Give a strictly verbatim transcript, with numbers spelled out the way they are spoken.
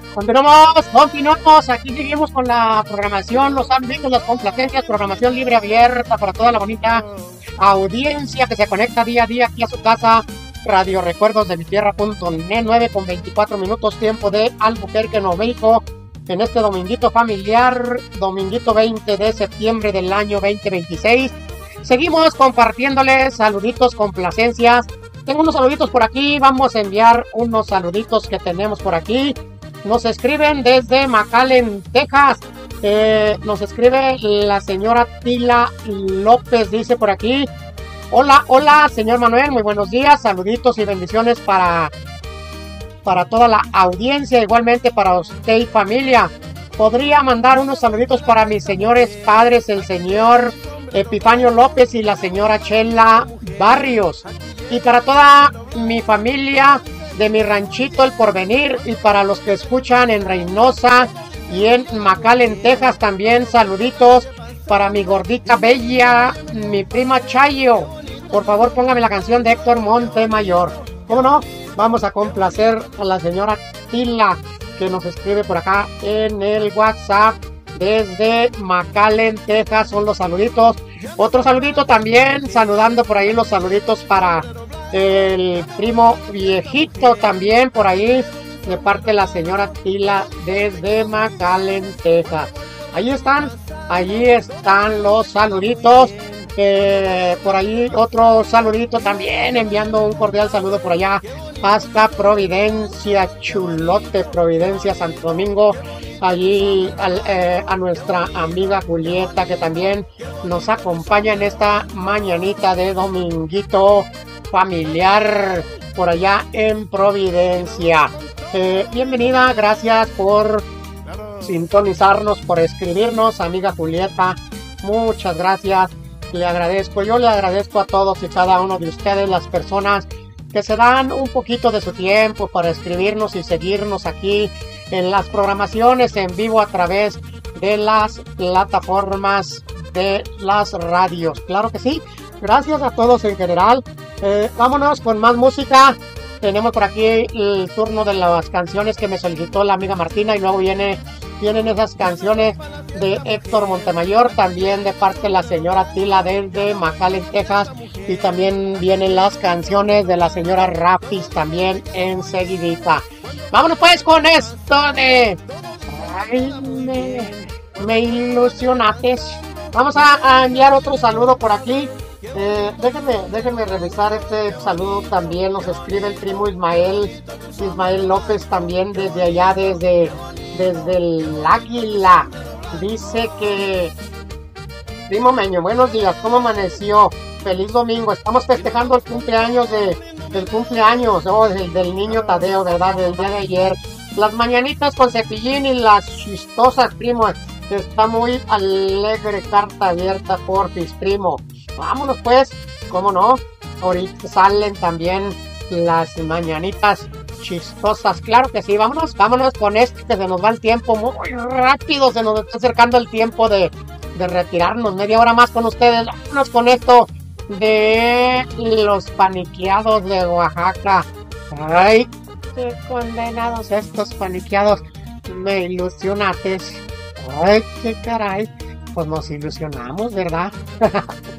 Continuamos, continuamos, aquí seguimos con la programación, los ámbitos, las complacencias, programación libre abierta para toda la bonita audiencia que se conecta día a día aquí a su casa, Radio Recuerdos de mi Tierra punto net, nueve con veinticuatro minutos, tiempo de Albuquerque, Nuevo México, en este dominguito familiar, dominguito veinte de septiembre del año veinte veintiséis. Seguimos compartiéndoles saluditos, complacencias. Tengo unos saluditos por aquí, vamos a enviar unos saluditos que tenemos por aquí. Nos escriben desde McAllen, Texas. Eh, nos escribe la señora Tila López, dice por aquí. Hola, hola, señor Manuel, muy buenos días. Saluditos y bendiciones para, para toda la audiencia, igualmente para usted y familia. Podría mandar unos saluditos para mis señores padres, el señor Epifanio López y la señora Chela Barrios. Y para toda mi familia de mi ranchito El Porvenir, y para los que escuchan en Reynosa y en McAllen, Texas, también saluditos para mi gordita bella, mi prima Chayo. Por favor, póngame la canción de Héctor Montemayor. ¿Cómo no? Vamos a complacer a la señora Tila, que nos escribe por acá en el WhatsApp desde McAllen, Texas. Son los saluditos. Otro saludito también, saludando por ahí los saluditos para el primo viejito también por ahí, de parte de la señora Tila desde McAllen, Texas. Ahí están, allí están los saluditos. Eh, por ahí otro saludito también, enviando un cordial saludo por allá hasta Providencia, Chulote, Providencia, Santo Domingo. Allí al, eh, a nuestra amiga Julieta, que también nos acompaña en esta mañanita de dominguito familiar por allá en Providencia. Eh, bienvenida, gracias por sintonizarnos, por escribirnos, amiga Julieta. Muchas gracias, le agradezco. Yo le agradezco a todos y cada uno de ustedes, las personas que se dan un poquito de su tiempo para escribirnos y seguirnos aquí en las programaciones en vivo a través de las plataformas de las radios. Claro que sí, gracias a todos en general. Eh, vámonos con más música. Tenemos por aquí el turno de las canciones que me solicitó la amiga Martina, y luego viene, vienen esas canciones de Héctor Montemayor, también de parte de la señora Tila desde McAllen, Texas, y también vienen las canciones de la señora Rafis también enseguidita. Vámonos pues con esto de... Ay, me, me ilusionaste. Vamos a, a enviar otro saludo por aquí. Eh, déjenme, déjenme revisar este saludo también. Nos escribe el primo Ismael, Ismael López también desde allá, desde, desde el Águila. Dice que... Primo Meño, buenos días, ¿cómo amaneció? Feliz domingo, estamos festejando el cumpleaños de, del cumpleaños, oh, del, del niño Tadeo, ¿verdad? Del día de ayer. Las mañanitas con Cepillín y las chistosas, primo. Está muy alegre, carta abierta, porfis, primo. Vámonos pues, ¿cómo no? Ahorita salen también las mañanitas chistosas, claro que sí. Vámonos, vámonos con esto, que se nos va el tiempo muy rápido, se nos está acercando el tiempo de, de retirarnos, media hora más con ustedes. Vámonos con esto de los paniqueados de Oaxaca. Ay, qué condenados estos paniqueados, me ilusionaste. Ay, qué caray, pues nos ilusionamos, ¿verdad?